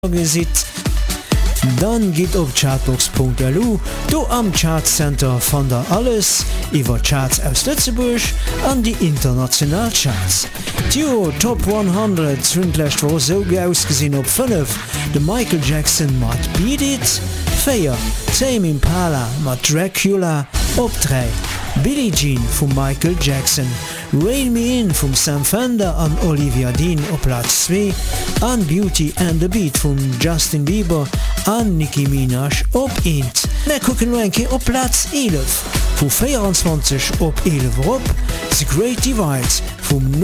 gesit, dann geht op chartbox.lu, do am Chartcenter von der alles iwwer Charts aus Lützeburg an die Internationalcharts. Tio Top 100 zündlecht war so ausgesehen op 5, de Michael Jackson mat Beat It, 4, Tame Impala mat Dracula, op 3, Billie Jean vum Michael Jackson, Rain Me In vum Sam Fender an Olivia Dean op Platz 2, an Beauty and the Beat vum Justin Bieber an Nicki Minaj op 1. Ne gucken enke op Platz 11, vu 24 op 11 op, The Great Divide vum